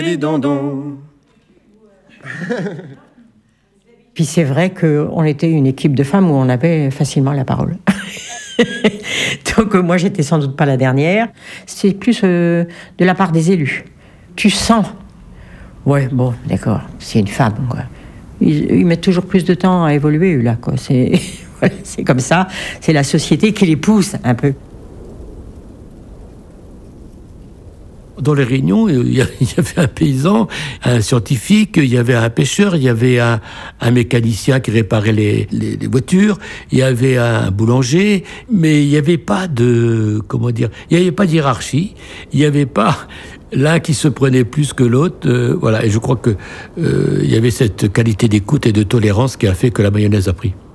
Des dindons. Puis c'est vrai qu'on était une équipe de femmes où on avait facilement la parole. Donc moi, j'étais sans doute pas la dernière. C'est plus de la part des élus. Tu sens. Ouais, bon, d'accord, c'est une femme, quoi. Ils mettent toujours plus de temps à évoluer, là, quoi. C'est comme ça. C'est la société qui les pousse un peu. Dans les réunions, il y avait un paysan, un scientifique, il y avait un pêcheur, il y avait un mécanicien qui réparait les voitures, il y avait un boulanger, mais il n'y avait pas de, il n'y avait pas de hiérarchie, il n'y avait pas l'un qui se prenait plus que l'autre, voilà. Et je crois que il y avait cette qualité d'écoute et de tolérance qui a fait que la mayonnaise a pris.